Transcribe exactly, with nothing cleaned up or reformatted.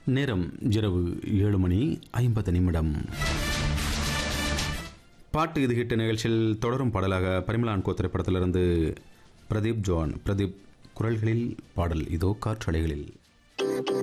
நேரம் இரவு ஏழு மணி ஐம்பது நிமிடம். பாட்டு இது ஹிட் நிகழ்ச்சியில் தொடரும் பாடலாக பரிமளான் கோ திரைப்படத்திலிருந்து பிரதீப் ஜோன் பிரதீப் குரல்களில் பாடல் இதோ காற்றலைகளில்.